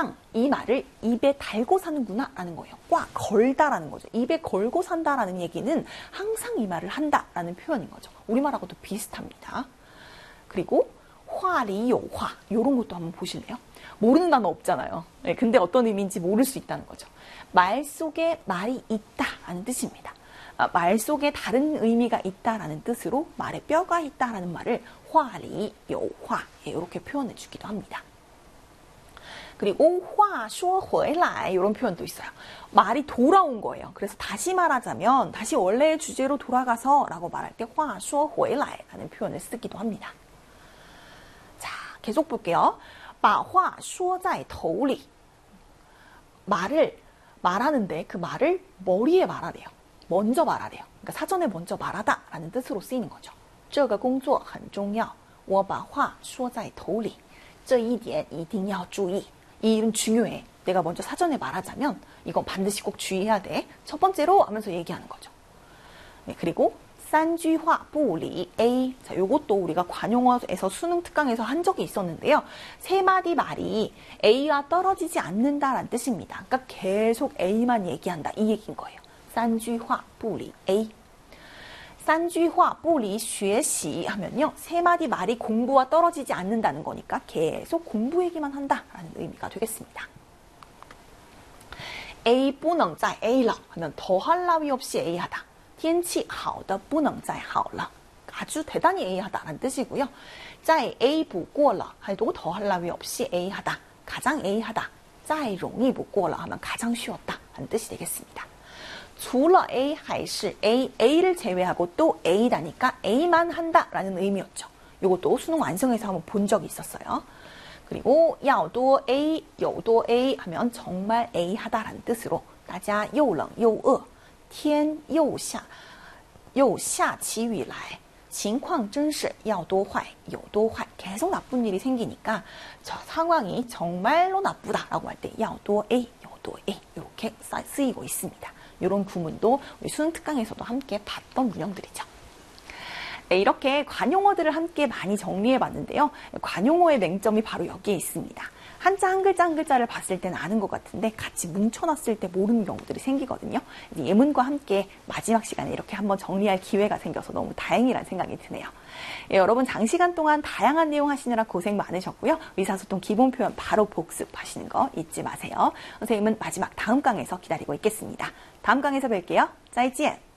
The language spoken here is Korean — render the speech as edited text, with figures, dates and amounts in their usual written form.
항상 이 말을 입에 달고 사는구나 라는 거예요. 꽉 걸다라는 거죠. 입에 걸고 산다라는 얘기는 항상 이 말을 한다라는 표현인 거죠. 우리말하고도 비슷합니다. 그리고 화리요화 이런 것도 한번 보실래요? 모르는 단어 없잖아요. 네, 근데 어떤 의미인지 모를 수 있다는 거죠. 말 속에 말이 있다라는 뜻입니다. 말 속에 다른 의미가 있다라는 뜻으로 말에 뼈가 있다라는 말을 화리요화 이렇게 표현해 주기도 합니다. 그리고 话说回来 이런 표현도 있어요. 말이 돌아온 거예요. 그래서 다시 말하자면 다시 원래의 주제로 돌아가서 라고 말할 때 话说回来라는 표현을 쓰기도 합니다. 자, 계속 볼게요. 把话说在头里 말을 말하는데 그 말을 머리에 말하래요. 먼저 말하래요. 그러니까 사전에 먼저 말하다 라는 뜻으로 쓰이는 거죠. 这个工作很重要我把话说在头里这一点一定要注意이 일은 중요해. 내가 먼저 사전에 말하자면 이건 반드시 꼭 주의해야 돼. 첫 번째로 하면서 얘기하는 거죠. 네, 그리고 三句话不离A. 자, 요것도 우리가 관용어에서 수능 특강에서 한 적이 있었는데요. 세 마디 말이 A와 떨어지지 않는다라는 뜻입니다. 그러니까 계속 A만 얘기한다. 이 얘기인 거예요. 三句话不离A. 三句话不离学习 하면요. 세 마디 말이 공부와 떨어지지 않는다는 거니까 계속 공부 얘기만 한다라는 의미가 되겠습니다. A 不能再A了 하면 더할 나위 없이 A 하다. 天气好的不能再好了. 아주 대단히 A 하다라는 뜻이고요. 在 A 不过了 해도 더할 나위 없이 A 하다. 가장 A 하다. 再容易不过了 하면 가장 쉬웠다 라는 뜻이 되겠습니다. 除了 A 还是 A, A를 제외하고 또 A다니까 A만 한다라는 의미였죠. 이것도 수능 완성에서 한번 본 적이 있었어요. 그리고 要多 A, 有多 A 하면 정말 A 하다라는 뜻으로 大家又冷又饿天又下起雨来情况真是要多坏有多坏 계속 나쁜 일이 생기니까 저 상황이 정말로 나쁘다라고 할 때 要多 A, 有多 A 이렇게 쓰이고 있습니다. 이런 구문도 우리 수능 특강에서도 함께 봤던 문형들이죠. 네, 이렇게 관용어들을 함께 많이 정리해 봤는데요. 관용어의 맹점이 바로 여기에 있습니다. 한자 한 글자 한 글자를 봤을 때는 아는 것 같은데 같이 뭉쳐놨을 때 모르는 경우들이 생기거든요. 예문과 함께 마지막 시간에 이렇게 한번 정리할 기회가 생겨서 너무 다행이라는 생각이 드네요. 예, 여러분 장시간 동안 다양한 내용 하시느라 고생 많으셨고요. 의사소통 기본 표현 바로 복습하시는 거 잊지 마세요. 선생님은 마지막 다음 강에서 기다리고 있겠습니다. 다음 강에서 뵐게요. 再见.